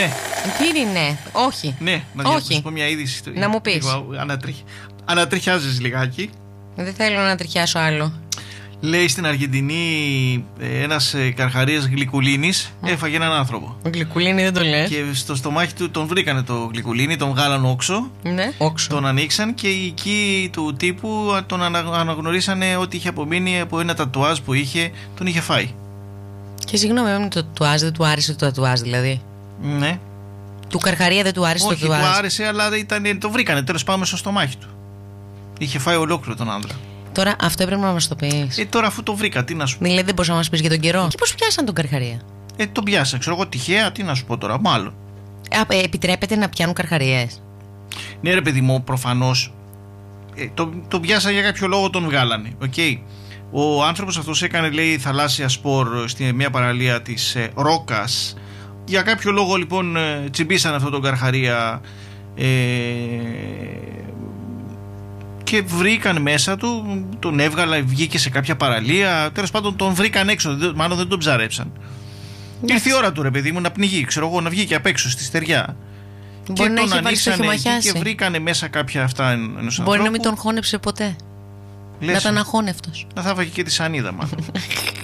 Ναι. Τι είναι, ναι, όχι. Ναι, να σου πω μια είδηση. Να μου πεις. Ανατριχιάζεις λιγάκι. Δεν θέλω να τριχιάσω άλλο. Λέει στην Αργεντινή ένας καρχαρίας γλυκουλίνης έφαγε έναν άνθρωπο. Ο γλυκουλίνη δεν το λες. Και στο στομάχι του τον βρήκανε το γλυκουλίνη, τον βγάλαν όξο. Ναι, όξο. Τον ανοίξαν και οι οικοί του τύπου τον αναγνωρίσανε ότι είχε απομείνει από ένα τατουάζ που τον είχε φάει. Και συγγνώμη, το τατουάζ δεν του άρεσε το τατουάζ δηλαδή? Ναι. Του καρχαρία δεν του άρεσε το τατουάζ? Όχι, του άρεσε, αλλά το βρήκανε τέλος πάντων στο στομάχι του. Είχε φάει ολόκληρο τον άντρα. Τώρα αυτό έπρεπε να μας το πεις. Τώρα αφού το βρήκα, τι να σου πω. Δηλαδή δεν μπορείς να μας πεις για τον καιρό? Και πώς πιάσαν τον καρχαρία? Τον πιάσα, ξέρω εγώ τυχαία, τι να σου πω τώρα, μάλλον. Επιτρέπεται να πιάνουν καρχαρίες? Ναι, ρε παιδί μου, προφανώς. Το πιάσα για κάποιο λόγο, τον βγάλανε. Okay. Ο άνθρωπος αυτός έκανε, λέει, θαλάσσια σπορ στη μια παραλία της Ρόκας. Για κάποιο λόγο λοιπόν τσιμπήσαν αυτόν τον καρχαρία και βρήκαν μέσα του, τον έβγαλα, βγήκε σε κάποια παραλία. Τέλος πάντων τον βρήκαν έξω, μάλλον δεν τον ψαρέψαν. Ήρθε η ώρα του, ρε παιδί μου, να πνιγεί, ξέρω εγώ, να βγει και απ' έξω στη στεριά. Μπορεί και να τον ανοίξανε και βρήκανε μέσα κάποια αυτά ενός ανθρώπου. Μπορεί να μην τον χώνεψε ποτέ. Λες, να ήταν αχώνευτος. Να θα φάγει και τη σανίδα μάλλον.